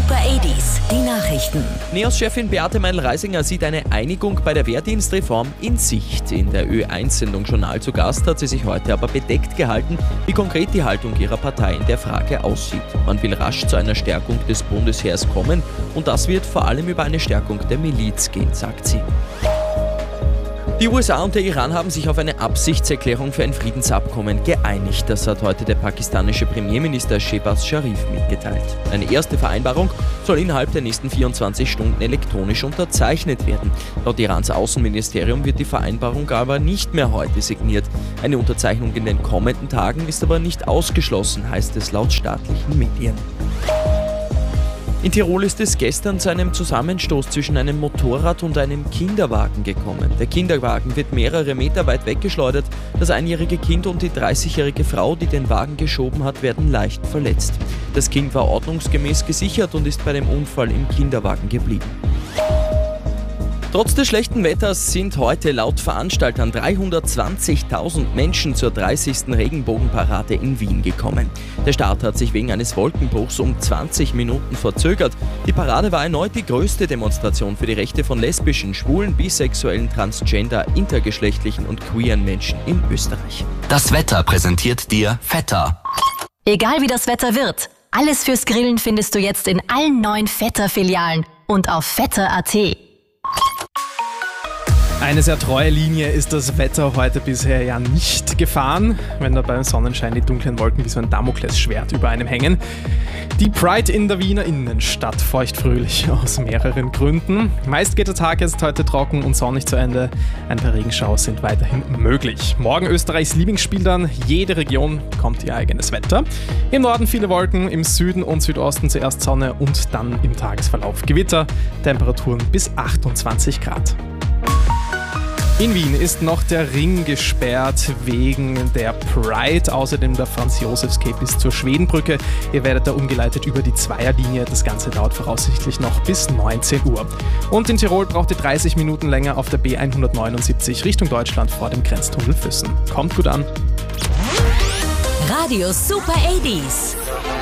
Super 80s, die Nachrichten. NEOS-Chefin Beate Meindl-Reisinger sieht eine Einigung bei der Wehrdienstreform in Sicht. In der Ö1-Sendung Journal zu Gast hat sie sich heute aber bedeckt gehalten, wie konkret die Haltung ihrer Partei in der Frage aussieht. Man will rasch zu einer Stärkung des Bundesheers kommen und das wird vor allem über eine Stärkung der Miliz gehen, sagt sie. Die USA und der Iran haben sich auf eine Absichtserklärung für ein Friedensabkommen geeinigt. Das hat heute der pakistanische Premierminister Shehbaz Sharif mitgeteilt. Eine erste Vereinbarung soll innerhalb der nächsten 24 Stunden elektronisch unterzeichnet werden. Laut Irans Außenministerium wird die Vereinbarung aber nicht mehr heute signiert. Eine Unterzeichnung in den kommenden Tagen ist aber nicht ausgeschlossen, heißt es laut staatlichen Medien. In Tirol ist es gestern zu einem Zusammenstoß zwischen einem Motorrad und einem Kinderwagen gekommen. Der Kinderwagen wird mehrere Meter weit weggeschleudert. Das einjährige Kind und die 30-jährige Frau, die den Wagen geschoben hat, werden leicht verletzt. Das Kind war ordnungsgemäß gesichert und ist bei dem Unfall im Kinderwagen geblieben. Trotz des schlechten Wetters sind heute laut Veranstaltern 320.000 Menschen zur 30. Regenbogenparade in Wien gekommen. Der Start hat sich wegen eines Wolkenbruchs um 20 Minuten verzögert. Die Parade war erneut die größte Demonstration für die Rechte von lesbischen, schwulen, bisexuellen, transgender, intergeschlechtlichen und queeren Menschen in Österreich. Das Wetter präsentiert dir Vetter. Egal wie das Wetter wird, alles fürs Grillen findest du jetzt in allen 9 Vetter-Filialen und auf vetter.at. Eine sehr treue Linie ist das Wetter heute bisher ja nicht gefahren, wenn da beim Sonnenschein die dunklen Wolken wie so ein Damoklesschwert über einem hängen. Die Pride in der Wiener Innenstadt feuchtfröhlich aus mehreren Gründen. Meist geht der Tag jetzt heute trocken und sonnig zu Ende. Ein paar Regenschauer sind weiterhin möglich. Morgen Österreichs Lieblingsspiel dann. Jede Region bekommt ihr eigenes Wetter. Im Norden viele Wolken, im Süden und Südosten zuerst Sonne und dann im Tagesverlauf Gewitter. Temperaturen bis 28 Grad. In Wien ist noch der Ring gesperrt wegen der Pride. Außerdem der Franz-Josefs-Gate bis zur Schwedenbrücke. Ihr werdet da umgeleitet über die Zweierlinie. Das Ganze dauert voraussichtlich noch bis 19 Uhr. Und in Tirol braucht ihr 30 Minuten länger auf der B179 Richtung Deutschland vor dem Grenztunnel Füssen. Kommt gut an. Radio Super 80s.